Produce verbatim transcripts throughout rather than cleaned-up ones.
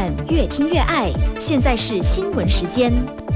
M 越听越爱。现在是新闻时间。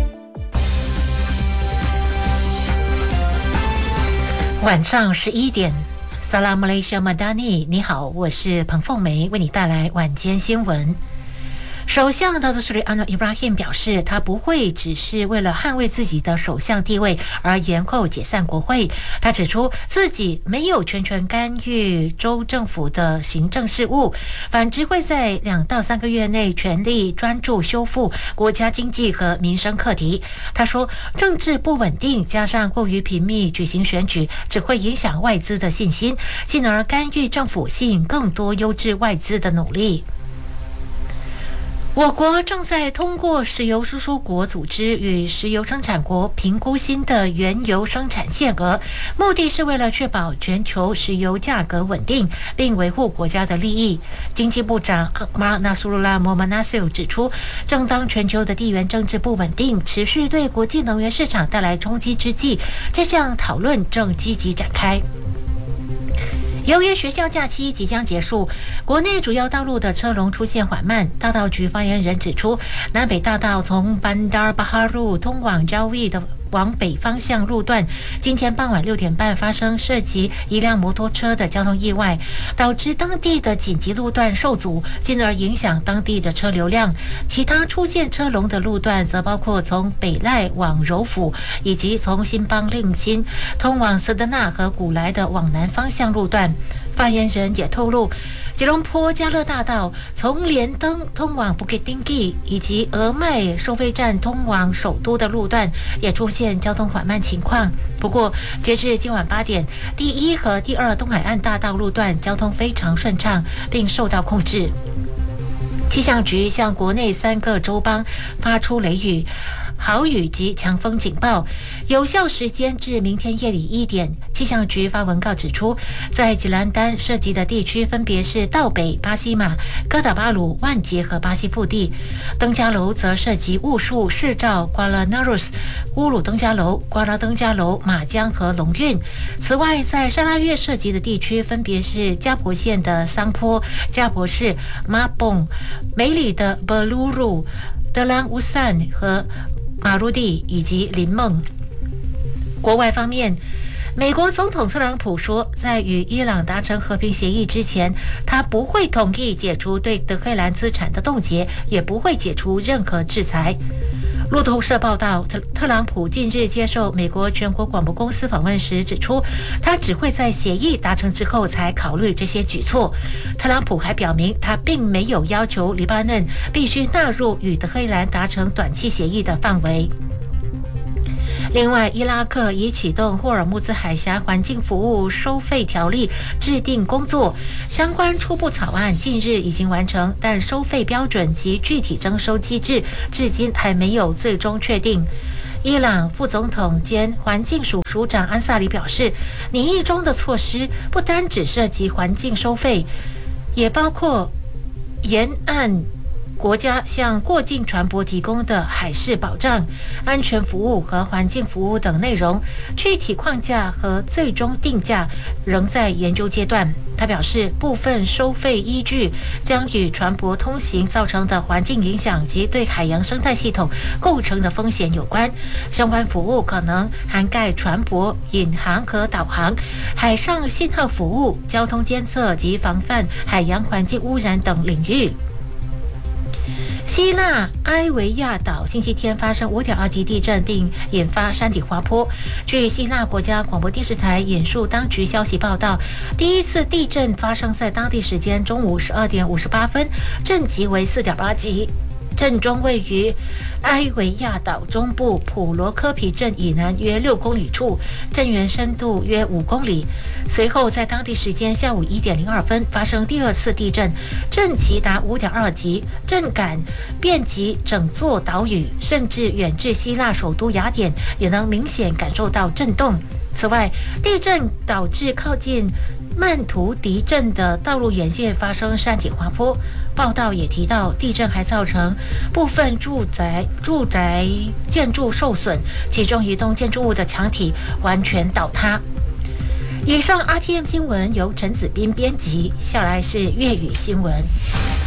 晚上十一点，萨拉马来西亚马达尼，你好，我是彭凤梅，为你带来晚间新闻。首相达祖斯里安诺伊布拉辛表示，他不会只是为了捍卫自己的首相地位而延后解散国会。他指出自己没有全权干预州政府的行政事务，反之会在两到三个月内全力专注修复国家经济和民生课题。他说，政治不稳定加上过于频密举行选举，只会影响外资的信心，进而干预政府吸引更多优质外资的努力。我国正在通过石油输出国组织与石油生产国评估新的原油生产限额，目的是为了确保全球石油价格稳定，并维护国家的利益。经济部长马纳苏鲁拉莫曼纳西指出，正当全球的地缘政治不稳定持续对国际能源市场带来冲击之际，这项讨论正积极展开。由于学校假期即将结束，国内主要道路的车龙出现缓慢。大道局发言人指出，南北大道从班达尔巴哈路通往交易的往北方向路段，今天傍晚六点半发生涉及一辆摩托车的交通意外，导致当地的紧急路段受阻，进而影响当地的车流量。其他出现车龙的路段则包括从北赖往柔府，以及从新邦令新通往斯德纳和古来的往南方向路段。发言人也透露，吉隆坡加勒大道从连登通往布吉丁基以及俄麦收费站通往首都的路段也出现交通缓慢情况。不过，截至今晚八点，第一和第二东海岸大道路段交通非常顺畅，并受到控制。气象局向国内三个州邦发出雷雨、豪雨及强风警报，有效时间至明天夜里一点。气象局发文告指出，在吉兰丹涉及的地区分别是道北、巴西马、哥打巴鲁、万杰和巴西腹地。登嘉楼则涉及雾树、市照、瓜拉纳鲁斯、乌鲁登嘉楼、瓜拉登嘉楼、马江和龙运。此外，在沙拉越涉及的地区分别是加婆县的桑坡、加婆市马蹦、梅里的布鲁鲁、德兰乌散和马鲁地以及林梦。国外方面，美国总统特朗普说，在与伊朗达成和平协议之前，他不会同意解除对德黑兰资产的冻结，也不会解除任何制裁。路透社报道，特特朗普近日接受美国全国广播公司访问时指出，他只会在协议达成之后才考虑这些举措。特朗普还表明，他并没有要求黎巴嫩必须纳入与德黑兰达成短期协议的范围。另外，伊拉克已启动霍尔木兹海峡环境服务收费条例制定工作，相关初步草案近日已经完成，但收费标准及具体征收机制至今还没有最终确定。伊朗副总统兼环境署署长安萨里表示，拟议中的措施不单只涉及环境收费，也包括沿岸国家向过境船舶提供的海事保障、安全服务和环境服务等内容，具体框架和最终定价仍在研究阶段。他表示，部分收费依据将与船舶通行造成的环境影响及对海洋生态系统构成的风险有关。相关服务可能涵盖船舶引航和导航、海上信号服务、交通监测及防范海洋环境污染等领域。希腊埃维亚岛星期天发生 五点二 级地震，并引发山体滑坡。据希腊国家广播电视台引述当局消息报道，第一次地震发生在当地时间中午十二点五十八分，震级为 四点八 级。震中位于埃维亚岛中部普罗科皮镇以南约六公里处，震源深度约五公里。随后在当地时间下午一点零二分发生第二次地震，震级达 五点二 级，震感遍及整座岛屿，甚至远至希腊首都雅典也能明显感受到震动。此外，地震导致靠近曼图迪镇的道路沿线发生山体滑坡。报道也提到，地震还造成部分住宅住宅建筑受损，其中一栋建筑物的墙体完全倒塌。以上 R T M 新闻由陈子斌编辑，下来是粤语新闻。